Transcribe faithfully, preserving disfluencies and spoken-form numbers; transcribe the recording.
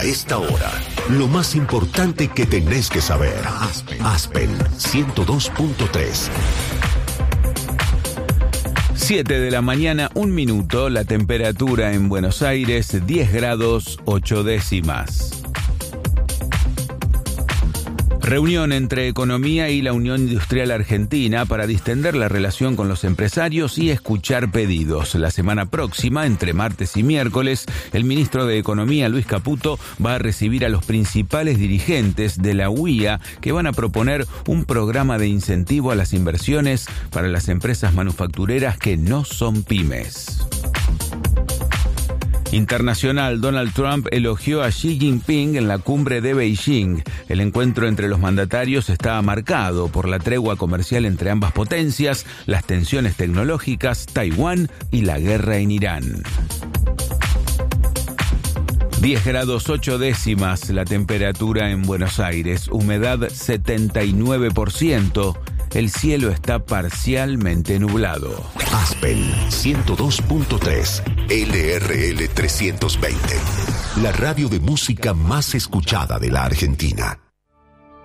esta hora, lo más importante que tenés que saber. Aspen, Aspen ciento dos punto tres. siete de la mañana, un minuto, la temperatura en Buenos Aires, diez grados, ocho décimas. Reunión entre Economía y la Unión Industrial Argentina para distender la relación con los empresarios y escuchar pedidos. La semana próxima, entre martes y miércoles, el ministro de Economía, Luis Caputo, va a recibir a los principales dirigentes de la U I A que van a proponer un programa de incentivo a las inversiones para las empresas manufactureras que no son pymes. Internacional, Donald Trump elogió a Xi Jinping en la cumbre de Beijing. El encuentro entre los mandatarios está marcado por la tregua comercial entre ambas potencias, las tensiones tecnológicas, Taiwán y la guerra en Irán. diez grados ocho décimas la temperatura en Buenos Aires, humedad setenta y nueve por ciento. El cielo está parcialmente nublado. Aspen ciento dos punto tres, L R L trescientos veinte. La radio de música más escuchada de la Argentina.